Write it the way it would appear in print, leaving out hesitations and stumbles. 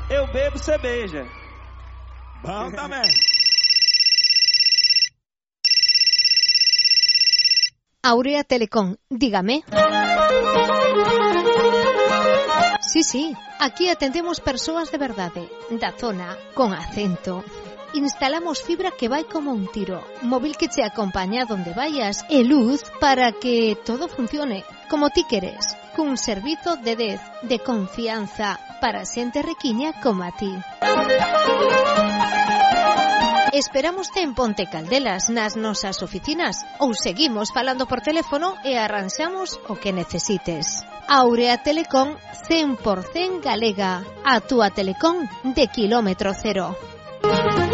eu bebo cerveja. Bom também. Aurea Telecom, dígame. Sí, aquí atendemos persoas de verdade, da zona, con acento. Instalamos fibra que vai como un tiro, móvil que te acompaña donde vayas e luz para que todo funcione como ti queres, cun servizo de 10 de confianza para xente riquiña como a ti. Esperámoste en Ponte Caldelas, nas nosas oficinas, ou seguimos falando por teléfono e arranxamos o que necesites. Aurea Telecom 100% galega, a túa telecom de kilómetro cero.